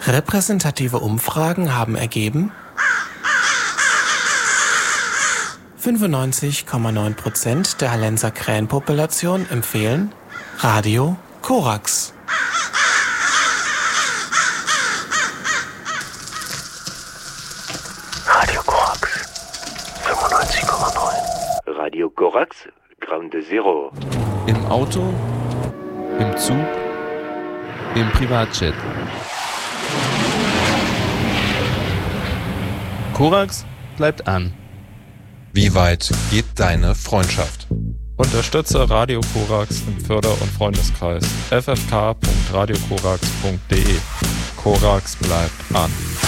Repräsentative Umfragen haben ergeben, 95,9% der Hallenser Krähenpopulation empfehlen Radio Korax. Radio Korax 95,9. Radio Korax Ground Zero. Im Auto, im Zug, im Privatjet. Korax bleibt an. Wie weit geht deine Freundschaft? Unterstütze Radio Korax im Förder- und Freundeskreis ffk.radiokorax.de. Korax bleibt an.